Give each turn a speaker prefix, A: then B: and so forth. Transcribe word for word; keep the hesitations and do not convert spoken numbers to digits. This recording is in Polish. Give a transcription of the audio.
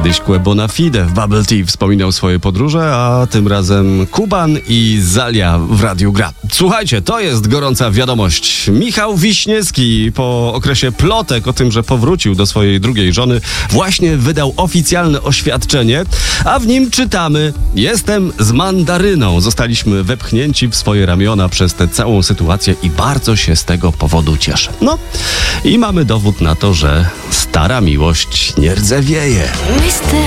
A: Kiedyś Quo Bona Fide w Bubble Tea wspominał swoje podróże, a tym razem Kuban i Zalia w Radiu Gra. Słuchajcie, to jest gorąca wiadomość. Michał Wiśniewski po okresie plotek o tym, że powrócił do swojej drugiej żony, właśnie wydał oficjalne oświadczenie, a w nim czytamy: jestem z mandaryną. Zostaliśmy wepchnięci w swoje ramiona przez tę całą sytuację i bardzo się z tego powodu cieszę. No i mamy dowód na to, że stara miłość nie rdzewieje.